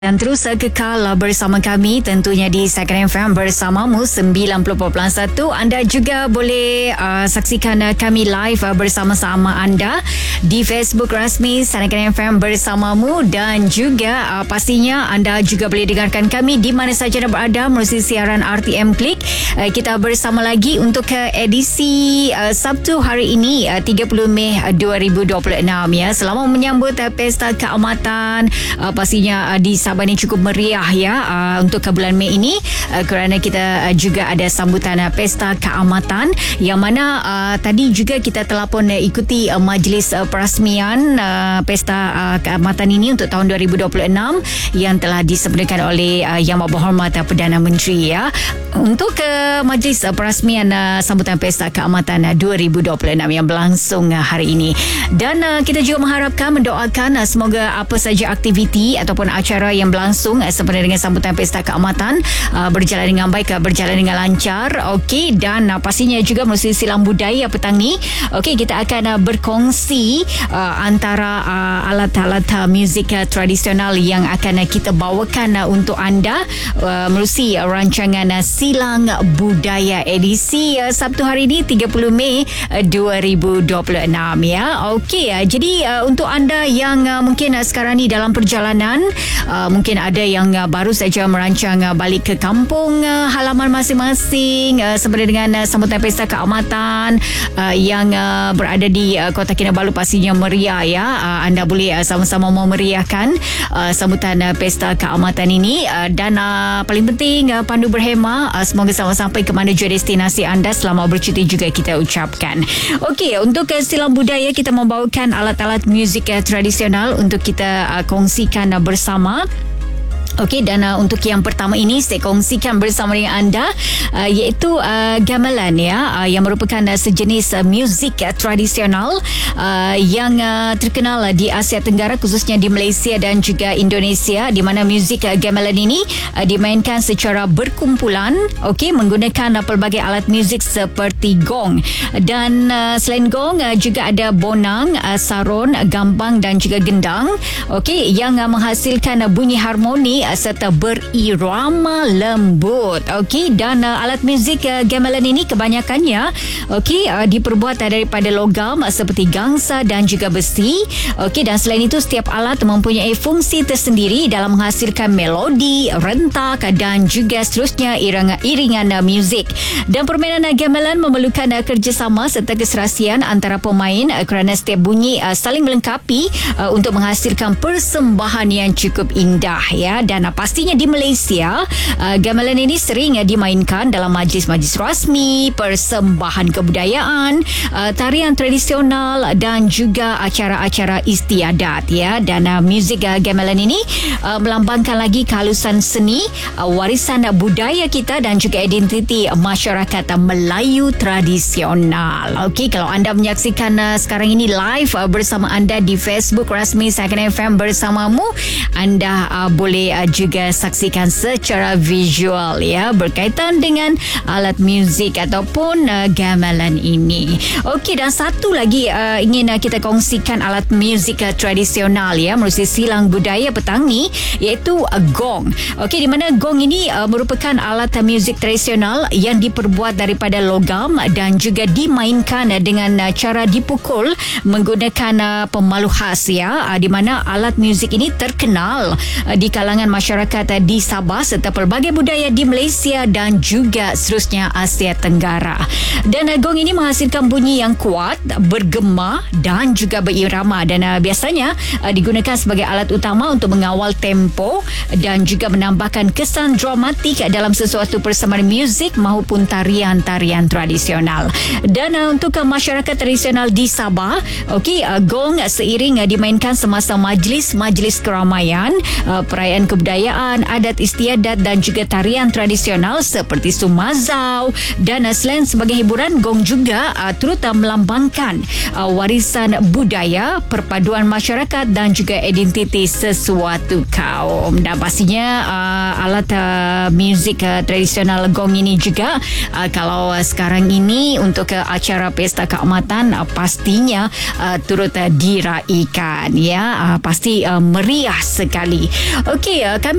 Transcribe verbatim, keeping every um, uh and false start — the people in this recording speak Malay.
Dan terus kekal bersama kami tentunya di Second F M bersamamu sembilan puluh perpuluhan satu. Anda juga boleh uh, saksikan uh, kami live uh, bersama-sama anda di Facebook rasmi Second F M bersamamu, dan juga uh, pastinya anda juga boleh dengarkan kami di mana saja anda berada melalui siaran R T M Klik. Uh, kita bersama lagi untuk uh, edisi uh, Sabtu hari ini uh, tiga puluh Mei dua ribu dua puluh enam ya. Selamat menyambut uh, Pesta Keamatan uh, pastinya uh, di Sabah ini cukup meriah ya uh, untuk ke bulan Mei ini uh, kerana kita uh, juga ada sambutan uh, Pesta Keamatan yang mana uh, tadi juga kita telah pun uh, ikuti uh, majlis uh, perasmian uh, Pesta uh, Keamatan ini untuk tahun dua ribu dua puluh enam yang telah disempurnakan oleh uh, Yang Berhormat uh, Perdana Menteri ya. Untuk uh, majlis uh, perasmian uh, sambutan Pesta Keamatan uh, dua ribu dua puluh enam yang berlangsung uh, hari ini, dan uh, kita juga mengharapkan mendoakan uh, semoga apa saja aktiviti ataupun acara yang berlangsung uh, sempena dengan sambutan Pesta Keamatan uh, berjalan dengan baik, uh, berjalan dengan lancar. Okey, dan uh, pastinya juga melalui silang budaya petang ni. Okey, kita akan uh, berkongsi uh, antara uh, alat-alat uh, muzik uh, tradisional yang akan uh, kita bawakan uh, untuk anda uh, melalui uh, rancangan uh, Silang Budaya edisi uh, Sabtu hari ini tiga puluh Mei uh, dua ribu dua puluh enam ya. Okey, uh, jadi uh, untuk anda yang uh, mungkin uh, sekarang ni dalam perjalanan, uh, mungkin ada yang uh, baru saja merancang uh, balik ke kampung uh, halaman masing-masing uh, sempena dengan uh, sambutan Pesta Keamatan uh, yang uh, berada di uh, Kota Kinabalu, pastinya meriah ya. Uh, anda boleh uh, sama-sama memeriahkan uh, sambutan uh, Pesta Keamatan ini, uh, dan uh, paling penting uh, pandu berhemah, uh, semoga selamat sampai ke mana jua destinasi anda. Selamat bercuti juga kita ucapkan. Okey, untuk uh, silang budaya kita membawakan alat-alat muzik uh, tradisional untuk kita uh, kongsikan uh, bersama. Okey, dan uh, untuk yang pertama ini saya kongsikan bersama dengan anda uh, iaitu uh, gamelan ya, uh, yang merupakan uh, sejenis uh, muzik uh, tradisional uh, yang uh, terkenal uh, di Asia Tenggara, khususnya di Malaysia dan juga Indonesia, di mana muzik uh, gamelan ini uh, dimainkan secara berkumpulan, okey, menggunakan uh, pelbagai alat muzik seperti gong, dan uh, selain gong uh, juga ada bonang, uh, sarun, gambang dan juga gendang, okey, yang uh, menghasilkan uh, bunyi harmoni serta berirama lembut. Okey, dan uh, alat muzik uh, gamelan ini kebanyakannya okey uh, diperbuat uh, daripada logam uh, seperti gangsa dan juga besi. Okey, dan selain itu setiap alat mempunyai fungsi tersendiri dalam menghasilkan melodi, rentak uh, dan juga seterusnya iringan, iringan uh, muzik. Dan permainan uh, gamelan memerlukan uh, kerjasama serta keserasian antara pemain uh, kerana setiap bunyi uh, saling melengkapi uh, untuk menghasilkan persembahan yang cukup indah ya. Dan uh, pastinya di Malaysia uh, gamelan ini sering uh, dimainkan dalam majlis-majlis rasmi, persembahan kebudayaan, uh, tarian tradisional dan juga acara-acara istiadat ya. Dan uh, muzik uh, gamelan ini uh, melambangkan lagi kehalusan seni, uh, warisan uh, budaya kita dan juga identiti uh, masyarakat uh, Melayu tradisional. Okey, kalau anda menyaksikan uh, sekarang ini live uh, bersama anda di Facebook rasmi Second F M bersamamu, anda uh, boleh uh, juga saksikan secara visual ya berkaitan dengan alat muzik ataupun uh, gamelan ini. Okey, dan satu lagi uh, ingin uh, kita kongsikan alat muzik uh, tradisional ya melalui silang budaya petang ni, iaitu uh, gong. Okey, di mana gong ini uh, merupakan alat uh, muzik tradisional yang diperbuat daripada logam dan juga dimainkan uh, dengan uh, cara dipukul menggunakan uh, pemalu khas ya, uh, di mana alat muzik ini terkenal uh, di kalangan masyarakat di Sabah serta pelbagai budaya di Malaysia dan juga seterusnya Asia Tenggara. Dan uh, gong ini menghasilkan bunyi yang kuat, bergema dan juga berirama, dan uh, biasanya uh, digunakan sebagai alat utama untuk mengawal tempo dan juga menambahkan kesan dramatik dalam sesuatu persamaan muzik maupun tarian-tarian tradisional. Dan uh, untuk uh, masyarakat tradisional di Sabah, okey, uh, gong uh, seiring uh, dimainkan semasa majlis-majlis keramaian, uh, perayaan kebudayaan, adat istiadat dan juga tarian tradisional seperti sumazau. Dan uh, selain sebagai hiburan, gong juga uh, turut uh, melambangkan uh, warisan budaya, perpaduan masyarakat dan juga identiti sesuatu kaum. Dan pastinya uh, alat uh, muzik uh, tradisional gong ini juga uh, kalau uh, sekarang ini untuk uh, acara Pesta Keamatan uh, pastinya uh, turut uh, diraikan ya, uh, pasti uh, meriah sekali. Okey, ya, kami